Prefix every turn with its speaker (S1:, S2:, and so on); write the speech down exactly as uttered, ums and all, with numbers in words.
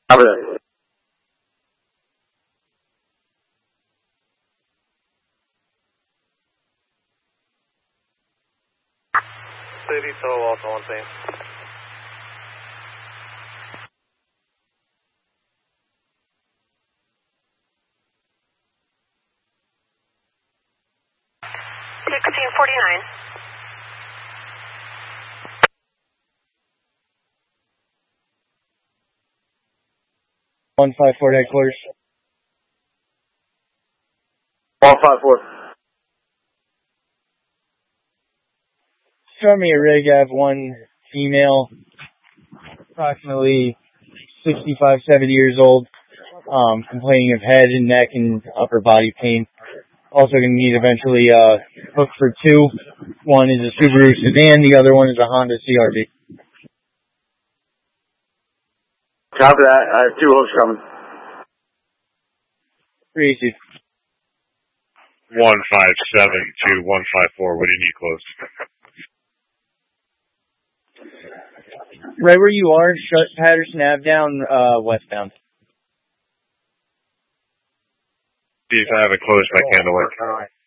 S1: Copy that.
S2: City, so also one thing.
S3: sixteen forty-nine.
S4: one five four headquarters.
S1: one five four.
S4: Start me a rig. I have one female, approximately sixty-five, seventy years old, um, complaining of head and neck and upper body pain. Also going to need eventually uh, hook for two. One is a Subaru sedan, the other one is a Honda C R V.
S1: Copy that. I have two hooks coming.
S4: Three easy.
S5: one five seven to one five four. What do you need close?
S4: Right where you are, shut Patterson Avenue down uh, westbound.
S5: See if I have it closed, I can't handle it.